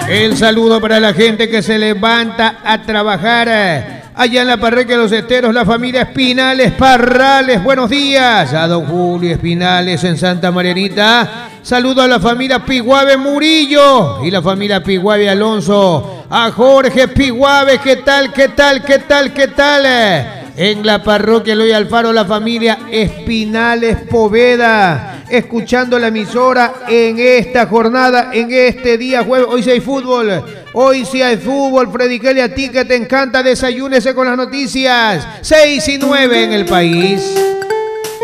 El saludo para la gente que se levanta a trabajar. Allá en la parroquia de Los Esteros, la familia Espinales Parrales. Buenos días a don Julio Espinales en Santa Marianita. Saludo a la familia Piguave Murillo y la familia Piguave Alonso. A Jorge Piguave, ¿qué tal? En la parroquia Eloy Alfaro, la familia Espinales Poveda, escuchando la emisora en esta jornada, en este día jueves. Hoy sí hay fútbol, Freddy Kelly, a ti que te encanta, desayúnese con las noticias. 6 y 9 en el país.